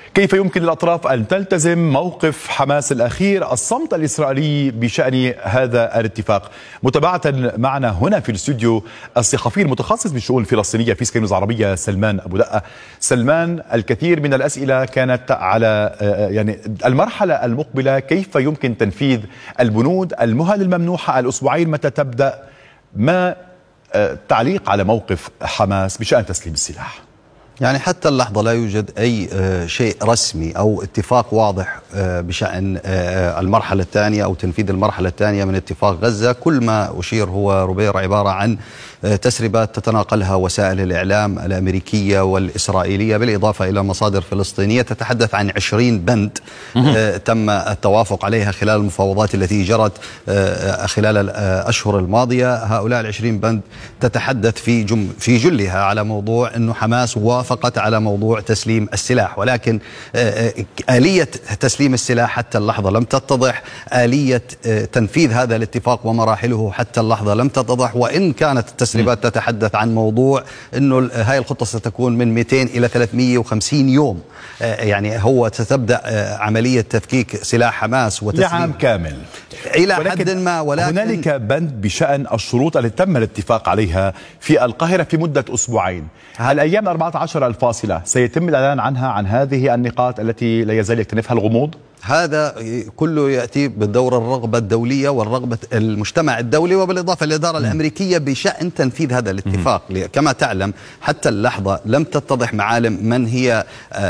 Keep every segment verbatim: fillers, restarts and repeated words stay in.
كيف يمكن للأطراف أن تلتزم موقف حماس الأخير؟ الصمت الإسرائيلي بشأن هذا الاتفاق. متابعة معنا هنا في الاستوديو الصحفي المتخصص بالشؤون الفلسطينية في سكاي نيوز عربية سلمان أبو دقة. سلمان، الكثير من الأسئلة كانت على يعني المرحلة المقبلة، كيف يمكن تنفيذ البنود، المهل الممنوحة، الأسبوعين متى تبدأ؟ ما تعليق على موقف حماس بشأن تسليم السلاح؟ يعني حتى اللحظة لا يوجد أي شيء رسمي أو اتفاق واضح بشأن المرحلة الثانية أو تنفيذ المرحلة الثانية من اتفاق غزة. كل ما أشير هو روبير عبارة عن تسريبات تتناقلها وسائل الإعلام الأمريكية والإسرائيلية بالإضافة إلى مصادر فلسطينية تتحدث عن عشرين بند تم التوافق عليها خلال المفاوضات التي جرت خلال الأشهر الماضية. هؤلاء العشرين بند تتحدث في جم في جلها على موضوع أنه حماس وافقت على موضوع تسليم السلاح، ولكن آلية تسليم السلاح حتى اللحظة لم تتضح، آلية تنفيذ هذا الاتفاق ومراحله حتى اللحظة لم تتضح، وإن كانت التسريبات تتحدث عن موضوع أنه هاي الخطة ستكون من مئتين إلى ثلاثمئة وخمسين يوم، يعني هو ستبدأ عملية تفكيك سلاح حماس وتسليم لعام كامل إلى حد ما. ولكن هنالك بند بشأن الشروط التي تم الاتفاق عليها في القاهرة في مدة أسبوعين. الأيام الأربعة عشر الفاصلة سيتم الإعلان عنها، عن هذه النقاط التي لا يزال يكتنفها الغموض؟ هذا كله يأتي بالدور الرغبة الدولية والرغبة المجتمع الدولي وبالإضافة للإدارة الأمريكية بشأن تنفيذ هذا الاتفاق. كما تعلم حتى اللحظة لم تتضح معالم من هي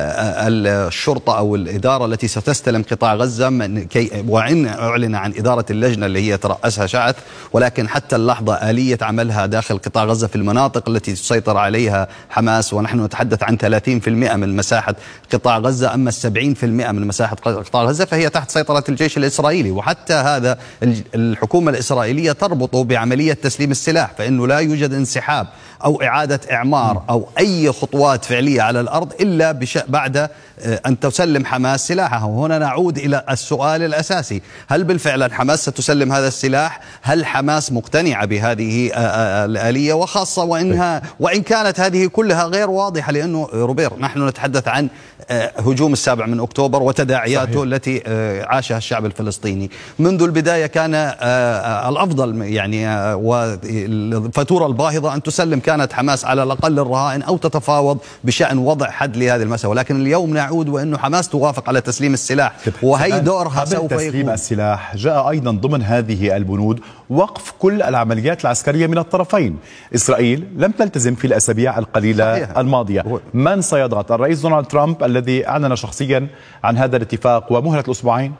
الشرطة أو الإدارة التي ستستلم قطاع غزة، من كي وإن أعلن عن إدارة اللجنة اللي هي ترأسها شعث، ولكن حتى اللحظة آلية عملها داخل قطاع غزة في المناطق التي تسيطر عليها حماس، ونحن نتحدث عن ثلاثين بالمئة من مساحة قطاع غزة، أما سبعين بالمئة من مساحة قطاع غزة فهي تحت سيطرة الجيش الإسرائيلي. وحتى هذا الحكومة الإسرائيلية تربط بعملية تسليم السلاح، فإنه لا يوجد انسحاب أو إعادة إعمار أو أي خطوات فعلية على الأرض إلا بش... بعد أن تسلم حماس سلاحها. وهنا نعود إلى السؤال الأساسي: هل بالفعل حماس ستسلم هذا السلاح؟ هل حماس مقتنعة بهذه الآلية؟ وخاصة وإنها وإن كانت هذه كلها غير واضحة، لأنه روبير نحن نتحدث عن هجوم السابع من أكتوبر وتداعياته صحيح. التي عاشها الشعب الفلسطيني منذ البداية. كان الأفضل يعني والفاتورة الباهظة أن تسلم كانت حماس على الأقل الرهائن أو تتفاوض بشأن وضع حد لهذه المسألة، ولكن اليوم نعود وأنه حماس توافق على تسليم السلاح، وهي دورها سوف يكون. تسليم السلاح جاء أيضا ضمن هذه البنود وقف كل العمليات العسكرية من الطرفين. إسرائيل لم تلتزم في الأسابيع القليلة صحيح. الماضية. من سيضغط؟ الرئيس دونالد ترامب الذي أعلن شخصيا عن هذا الاتفاق ومهلة الأسبوعين؟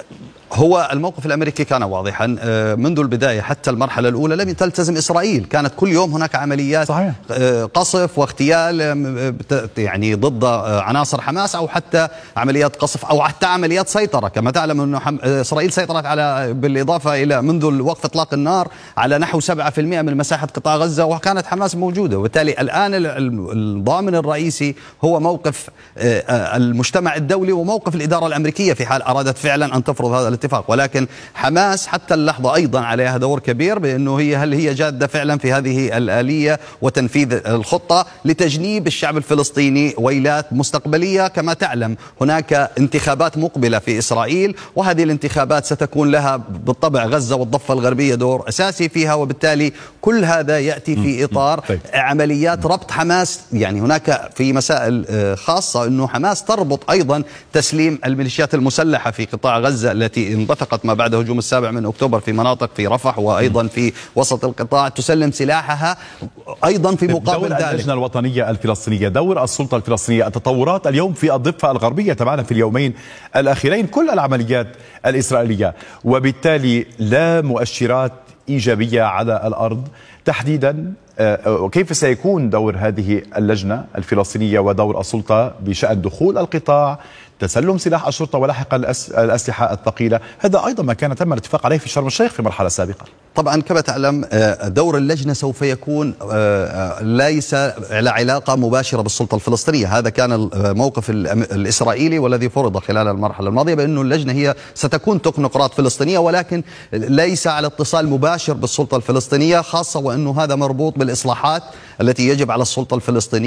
هو الموقف الأمريكي كان واضحا منذ البداية. حتى المرحلة الأولى لم تلتزم إسرائيل، كانت كل يوم هناك عمليات صحيح. قصف واغتيال يعني ضد عناصر حماس، أو حتى عمليات قصف أو حتى عمليات سيطرة. كما تعلم أن إسرائيل سيطرت على بالإضافة إلى منذ وقف إطلاق النار على نحو سبعة بالمئة من مساحة قطاع غزة، وكانت حماس موجودة. وبالتالي الآن الضامن الرئيسي هو موقف المجتمع الدولي وموقف الإدارة الأمريكية في حال أرادت فعلا أن تفرض هذا الاتفاق. ولكن حماس حتى اللحظة أيضا عليها دور كبير، بأنه هي هل هي جادة فعلا في هذه الآلية وتنفيذ الخطة لتجنيب الشعب الفلسطيني ويلات مستقبلية. كما تعلم هناك انتخابات مقبلة في إسرائيل، وهذه الانتخابات ستكون لها بالطبع غزة والضفة الغربية دور أساسي فيها، وبالتالي كل هذا يأتي في إطار عمليات ربط حماس. يعني هناك في مسائل خاصة أنه حماس تربط أيضا تسليم الميليشيات المسلحة في قطاع غزة التي انطلقت ما بعد هجوم السابع من أكتوبر في مناطق في رفح وأيضا في وسط القطاع، تسلم سلاحها أيضا في مقابل دور ذلك. اللجنة الوطنية الفلسطينية، دور السلطة الفلسطينية، التطورات اليوم في الضفة الغربية تبعنا في اليومين الأخيرين، كل العمليات الإسرائيلية، وبالتالي لا مؤشرات إيجابية على الأرض تحديدا. وكيف سيكون دور هذه اللجنة الفلسطينية ودور السلطة بشأن دخول القطاع، تسلم سلاح الشرطة ولاحقا الأسلحة الثقيلة؟ هذا أيضا ما كان تم الاتفاق عليه في شرم الشيخ في مرحلة سابقة. طبعا كما تعلم دور اللجنة سوف يكون ليس على علاقة مباشرة بالسلطة الفلسطينية. هذا كان الموقف الإسرائيلي والذي فرض خلال المرحلة الماضية، بأنه اللجنة هي ستكون تكنوقراط فلسطينية ولكن ليس على اتصال مباشر بالسلطة الفلسطينية، خاصة وأنه هذا مربوط بالإصلاحات التي يجب على السلطة الفلسطينية